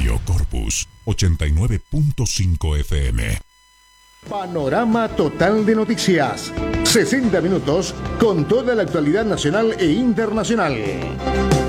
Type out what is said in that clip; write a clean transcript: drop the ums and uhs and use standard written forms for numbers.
Radio Corpus 89.5 FM. Panorama total de noticias. 60 minutos con toda la actualidad nacional e internacional.